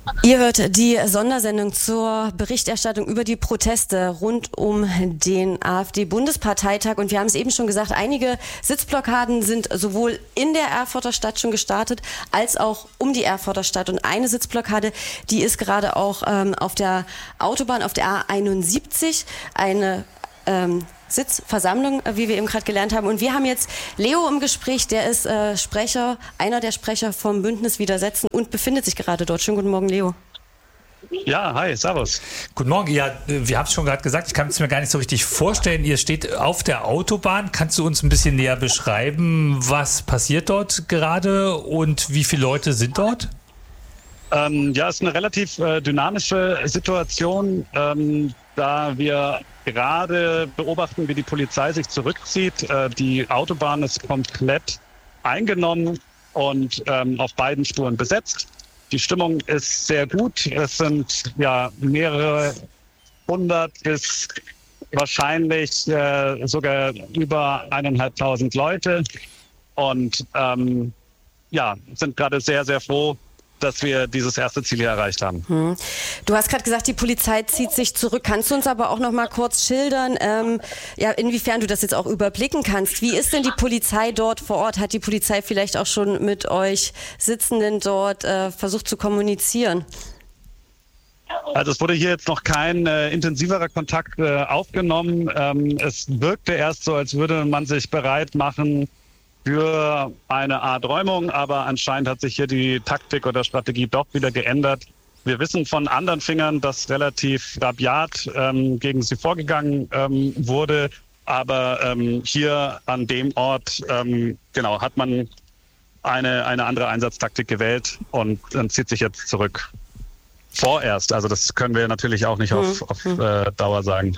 Ihr hört die Sondersendung zur Berichterstattung über die Proteste rund um den AfD-Bundesparteitag. Und wir haben es eben schon gesagt, einige Sitzblockaden sind sowohl in der Erfurter Stadt schon gestartet, als auch um die Erfurter Stadt. Und eine Sitzblockade, die ist gerade auch auf der Autobahn, auf der A71, eine Sitzversammlung, wie wir eben gerade gelernt haben. Und wir haben jetzt Leo im Gespräch, der ist einer der Sprecher vom Bündnis Widersetzen und befindet sich gerade dort. Schönen guten Morgen, Leo. Ja, hi, servus. Guten Morgen. Ja, wir haben es schon gerade gesagt, ich kann es mir gar nicht so richtig vorstellen. Ihr steht auf der Autobahn. Kannst du uns ein bisschen näher beschreiben, was passiert dort gerade und wie viele Leute sind dort? Ja, es ist eine relativ dynamische Situation, da wir gerade beobachten, wie die Polizei sich zurückzieht. Die Autobahn ist komplett eingenommen und auf beiden Spuren besetzt. Die Stimmung ist sehr gut. Es sind ja mehrere hundert bis wahrscheinlich sogar über 1.500 Leute und sind gerade sehr, sehr froh, dass wir dieses erste Ziel hier erreicht haben. Du hast gerade gesagt, die Polizei zieht sich zurück. Kannst du uns aber auch noch mal kurz schildern, inwiefern du das jetzt auch überblicken kannst? Wie ist denn die Polizei dort vor Ort? Hat die Polizei vielleicht auch schon mit euch Sitzenden dort versucht zu kommunizieren? Also es wurde hier jetzt noch kein intensiverer Kontakt aufgenommen. Es wirkte erst so, als würde man sich bereit machen für eine Art Räumung, aber anscheinend hat sich hier die Taktik oder Strategie doch wieder geändert. Wir wissen von anderen Fingern, dass relativ rabiat gegen sie vorgegangen wurde, aber hier an dem Ort hat man eine andere Einsatztaktik gewählt und zieht sich jetzt zurück. Vorerst, also das können wir natürlich auch nicht auf Dauer sagen.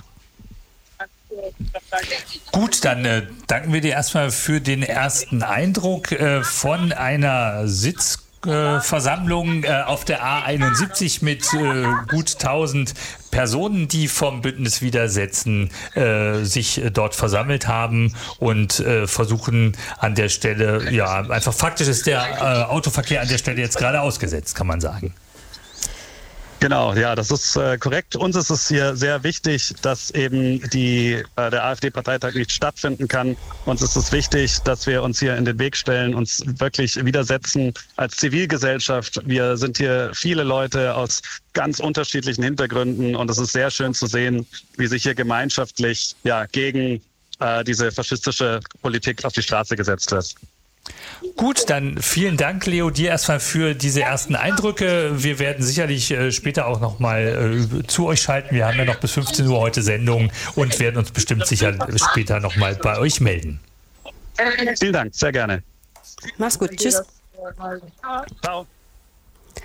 Gut, dann danken wir dir erstmal für den ersten Eindruck von einer Sitzversammlung auf der A71 mit gut 1000 Personen, die vom Bündnis Widersetzen sich dort versammelt haben und versuchen an der Stelle, einfach faktisch ist der Autoverkehr an der Stelle jetzt gerade ausgesetzt, kann man sagen. Genau, ja, das ist korrekt. Uns ist es hier sehr wichtig, dass eben der AfD-Parteitag nicht stattfinden kann. Uns ist es wichtig, dass wir uns hier in den Weg stellen, uns wirklich widersetzen als Zivilgesellschaft. Wir sind hier viele Leute aus ganz unterschiedlichen Hintergründen und es ist sehr schön zu sehen, wie sich hier gemeinschaftlich gegen diese faschistische Politik auf die Straße gesetzt wird. Gut, dann vielen Dank, Leo, dir erstmal für diese ersten Eindrücke. Wir werden sicherlich später auch nochmal zu euch schalten. Wir haben ja noch bis 15 Uhr heute Sendung und werden uns bestimmt sicher später nochmal bei euch melden. Vielen Dank, sehr gerne. Mach's gut, tschüss. Ciao.